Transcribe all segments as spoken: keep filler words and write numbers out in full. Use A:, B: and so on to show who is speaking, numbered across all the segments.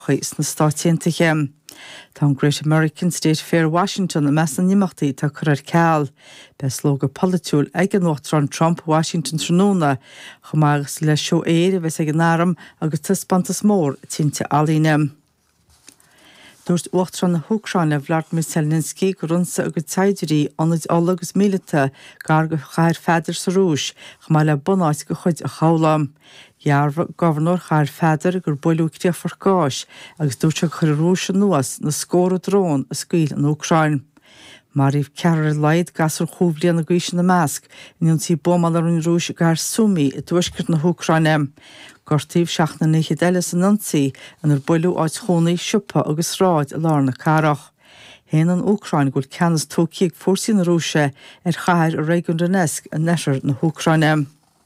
A: chuis na stáitianta. Tá an Great American State Fair Washington a meas na nimachtaí tá chuir ceall. Bes lóga politúil ag an Notran Trump Washington tróna chumágus le seo éir bheits ag an náram agus tuspantas mór tínte alíine. Dúirt uachtrán na Húcrán le Vladimir Zelensky go runsa agus taidirí anad álagus mílite gar go chair feidir sa rúis chumá le bunáid go chuid a chalam. Jarfa governor chair feidir gur boilú críafar gáis agus dúirte chuir rúis nuas na scóra drón a scuil an Úcrán. Maríh cearar leid gasar chúbblian na gaisin na measc in tí bomal ar an rúis gar súmí i dúiscirt na Húcrán. Gortíh seach na níche deile san nansaí an ar boilú áid chónaí siúpa agus ráid a lár na carach. Héan an Úcrán gúil ceannas tócaíag fórsaí na rúise ar chair a réigiún Donetsk a neisir na Húcrán.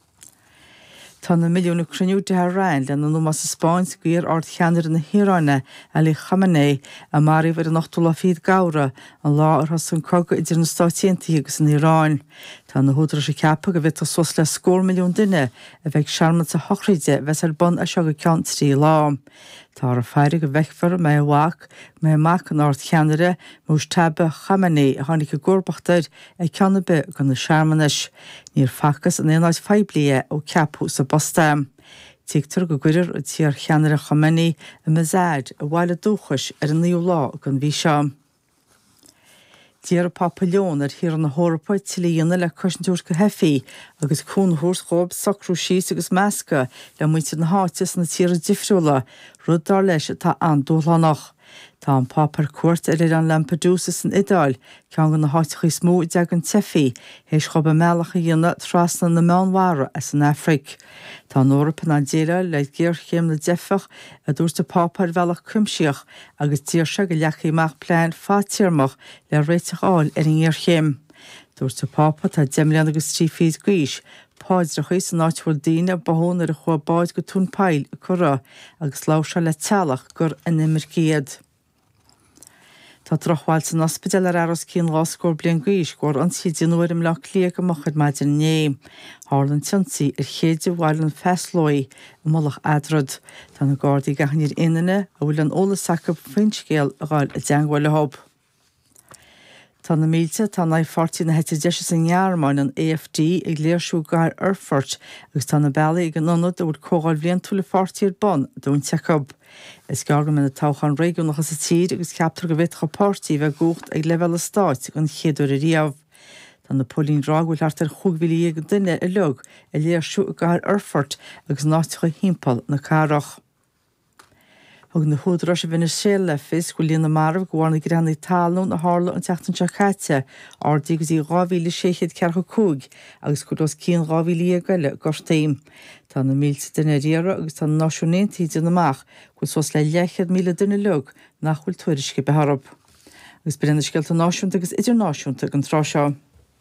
A: Tá na milliún Ucrainú de Rein le na numas sa Spáins guir ard cheanar na Híráine Ali Khamenei a maríh ar an nachtúla fiad gabhra an lá ar has an coga idir na stáitianta agus an Iráin. Tá na húdra sé ceapa go bheith sos le scór milliún duine a bheith searman sa hochraide bheits ar bun a seo go ceant trí lá. Tá a feirigh go bheithfar mé bhaach mé amach an ard cheanare mús tabe Khamenei a tháinig go gcurbachtair ag ceanna be go na searmanis. Níor fachas an éonáid feiblia ó ceapú sa bosta. Tíigtar go gcuidir a tíar cheanare Khamenei a mesáid a bhhaile dúchas ar an níú lá gan bhí seo. Díar a papillón ar hir an na Hórapáid tilíonna le cosintúr go hefií agus cúnthúr chóib sacrú síos agus measca le muinte na háitis na tíar a difriúla rud dar leis atá andúlánach. Tá an papar cuairt ar an Lampedusa san Idáil ceann go na háitichaí smó ag an tefií héis chob a mealacha dhéanana trasna na meánmhara as an Afric. Tá an Eorpa na déile le géir chéim na defach a dúirta papar bhealach cumseach agus tíir se go lechaíach plein fátíirmach le réiteach áil ar an ghéir chéim. Dúirta papa tá deimlean agus trí fís gúis, páid ra chuis an áitfuil daine bahónar a chuabáid go tún pail a chura agus láse le tealach gur in imircéad. Tá trochháil san ospidal ar aras cín láscór blian gúis gúir an tíidir nuairim le clia go mochad maidir né. Hálan tionsí ar chéidir bhhail an feslóí a mulach adrad. Tá na gádaí gahanníir inine a bhfuil an óla sacab finscéal a gáil a deanghil hob. Tá na mílte tá na fortí na heite deise san Gearmáin an A F D ag léirsú gair Urfort agus tá na bailla ag an anad a bhfuil cógáil bblion túla fortíir bon dún teacab. Is gargan me na táchan réigiún nach as a tír agus ceaptar go bhit chopártí bheith gúcht ag level a stáit an chéadú a riamh. Tá na pólín rágúil hart ar chughhuií ag duine i lug a léirsú a gair Urfort agus náiticha hímpal na carach. Thug na húdra se bhína sé le fis go líonna marmh gohharna grannaí talún a hála an teachtain se chaite ardí agus í gáhíle séchéad cearcha cúg agus go dos cían gáhílí a gaile gortaim. Tá na mílte duine riara agus tá náisiúnéntaí den amach go sos le leichead míle duine lug nachhfuil tuairisce beharb. Agus brenn scialta náisiúnta agus idirnáisiúnta an trá seo.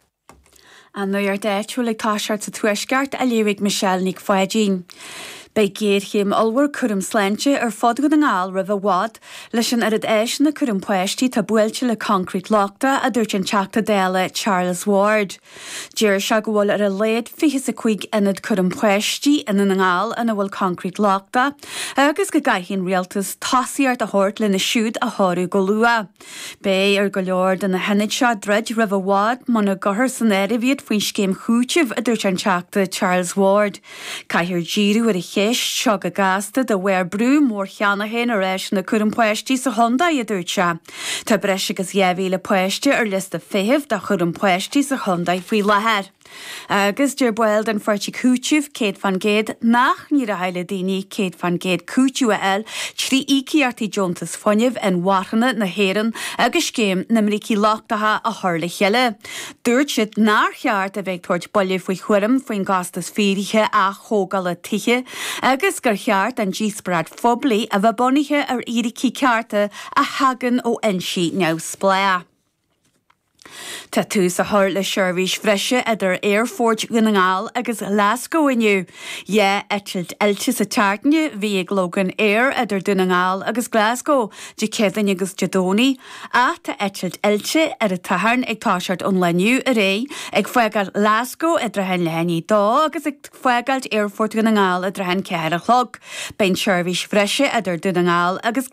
B: An nuair deitú le táseart sa tuaisceart a léirigh Michelle Nic Foedín. Bei géir chéim alwar curum slente ar fod go an gáil rih wad leis an arid éis na curum poisttí tá builte le concrete lochta a dúirt an teachta déile Charles Ward. Déir se go bhfuil ar a léad fichas a chuig inad curum poisttí in an gáil ana bhfuil concrete lochta agus go gaithín rialtas tasíart a hort le na siúd a háú go lua. Bei ar go leor den na henid seo dreid rih wad man na gothir san éirivíad faoin scéim chúiteh a dúirt an teachta Charles Ward. Caithir díú ar a ché seo go gasta de bhfuir brú mór cheanna héin ar éis na curum poisttí sa Honda i dúirte. Tá breis agus dhéhíle poistte ar lista féhih de churum poisttí sa Honda faoi lehead. Agus dúir buil den fortí cútiúh Kate van Gade nach ní a heile daoine Kate van Gade cútiú a eil trí íciartí Jontas foiineh an warhanna na héan agus céim na mricí láchtatha a thula cheile. Dúirt siad nar cheart a bheith tuairt bolle faoi chuirim faoin gastas fírithe a chógal a tiche agus gur cheart an díosprad foblaí a bheith bonithe ar iricí cearta a hagan ó insí neamh splea. Tá tú sa thir le seirbhís freise idir Airfort Glenangal agus Glasgow inniu. Ie etchilt eilte sa tartne bhí ag Logan Air idir Dunangal agus Glasgow de cedan agus Jadóní a tá etchilt eilte ar a taharn ag táisiart an leniu a ré ag foigal Glasgow idir hen lení dá agus ag foigalt Airfort Glenangal idir hen ceir a chlog. Bein seirbhís freise idir Dunangal agus